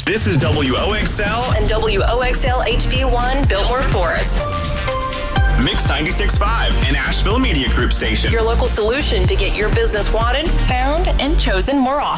This is WOXL and WOXL HD1 Biltmore Forest. Mix 96.5, an Asheville Media Group station. Your local solution to get your business wanted, found, and chosen more often.